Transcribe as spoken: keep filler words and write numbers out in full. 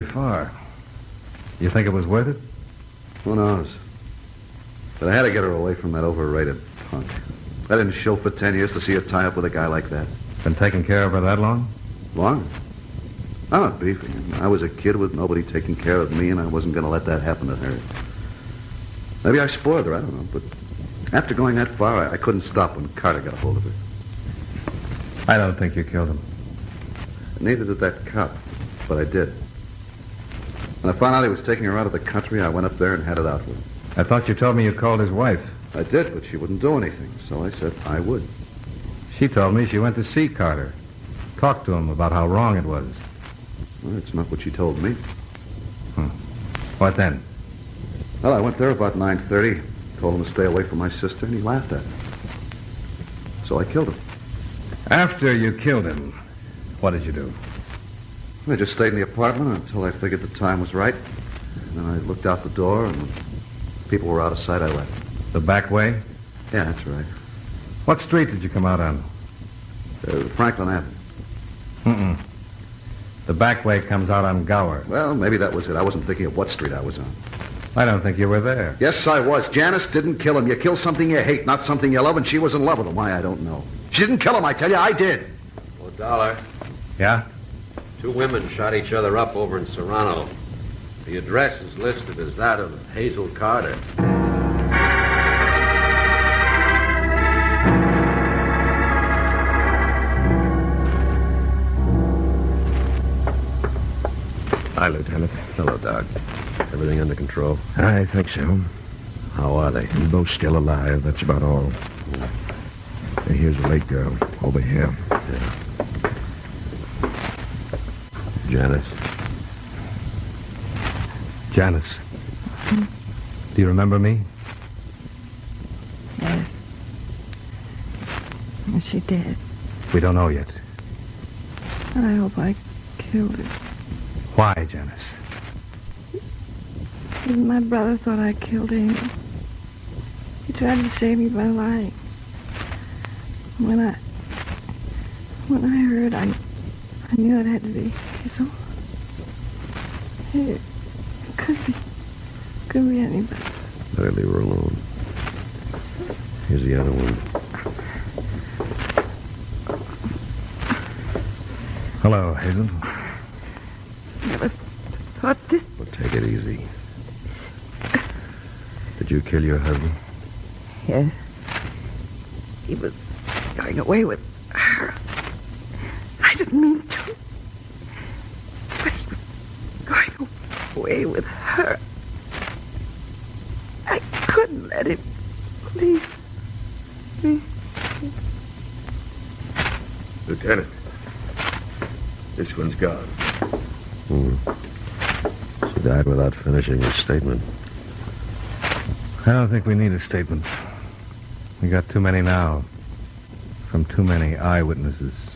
far. You think it was worth it? Who knows? But I had to get her away from that overrated punk. I didn't shill for ten years to see her tie up with a guy like that. Been taking care of her that long? Long? I'm not beefing. I was a kid with nobody taking care of me, and I wasn't going to let that happen to her. Maybe I spoiled her, I don't know. But after going that far, I, I couldn't stop when Carter got a hold of her. I don't think you killed him. Neither did that cop, but I did. When I found out he was taking her out of the country, I went up there and had it out with him. I thought you told me you called his wife. I did, but she wouldn't do anything, so I said I would. She told me she went to see Carter. Talked to him about how wrong it was. Well, that's not what she told me. Hmm. What then? Well, I went there about nine thirty, told him to stay away from my sister, and he laughed at me. So I killed him. After you killed him, what did you do? I just stayed in the apartment until I figured the time was right. And then I looked out the door, and when people were out of sight, I left. The back way? Yeah, that's right. What street did you come out on? Uh, Franklin Avenue. Mm-mm. The back way comes out on Gower. Well, maybe that was it. I wasn't thinking of what street I was on. I don't think you were there. Yes, I was. Janice didn't kill him. You kill something you hate, not something you love, and she was in love with him. Why, I don't know. She didn't kill him, I tell you. I did. Oh, Dollar. Yeah? Two women shot each other up over in Serrano. The address is listed as that of Hazel Carter. Hi, Lieutenant. Hello, Doc. Everything under control? I think so. How are they? They're both still alive. That's about all. Hey, here's the late girl over here. Yeah. Janice? Janice. Do you remember me? Yes. Yes, she did. We don't know yet. I hope I killed her. Why, Janice? My brother thought I killed him. He tried to save me by lying. When I... When I heard, I... I knew it had to be Hazel. It could be... Could be anybody. Better leave her alone. Here's the other one. Hello, Hazel. Never thought this... Well, take it easy. Did you kill your husband? Yes. He was going away with her. I didn't mean to. But he was going away with her. I couldn't let him leave me. Lieutenant, this one's gone. Hmm. She died without finishing her statement. I don't think we need a statement. We got too many now. From too many eyewitnesses.